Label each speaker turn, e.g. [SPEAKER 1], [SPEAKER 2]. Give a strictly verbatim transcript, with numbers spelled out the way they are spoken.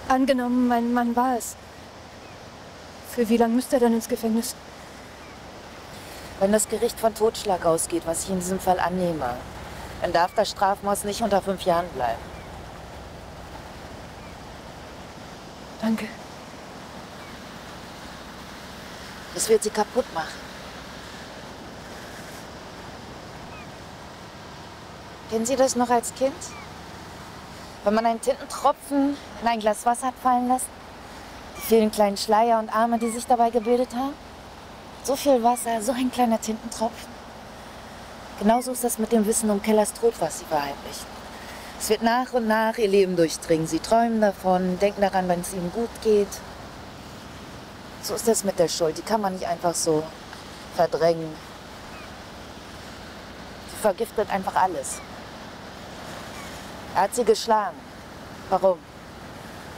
[SPEAKER 1] Angenommen, mein Mann war es. Für wie lange müsste er dann ins Gefängnis?
[SPEAKER 2] Wenn das Gericht von Totschlag ausgeht, was ich in diesem Fall annehme, dann darf das Strafmaß nicht unter fünf Jahren bleiben.
[SPEAKER 1] Danke.
[SPEAKER 2] Das wird sie kaputt machen. Kennen Sie das noch als Kind? Wenn man einen Tintentropfen in ein Glas Wasser hat fallen lassen? Die vielen kleinen Schleier und Arme, die sich dabei gebildet haben? So viel Wasser, so ein kleiner Tintentropfen. Genauso ist das mit dem Wissen um Kellers Tod, was sie verheimlichen. Es wird nach und nach ihr Leben durchdringen. Sie träumen davon, denken daran, wenn es ihnen gut geht. So ist das mit der Schuld. Die kann man nicht einfach so verdrängen. Sie vergiftet einfach alles. Er hat sie geschlagen. Warum?